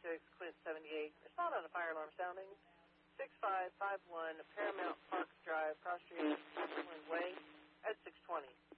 Clint 78. Respond on a fire alarm sounding. 6551 Paramount Park Drive, Cross Street, Way at 620.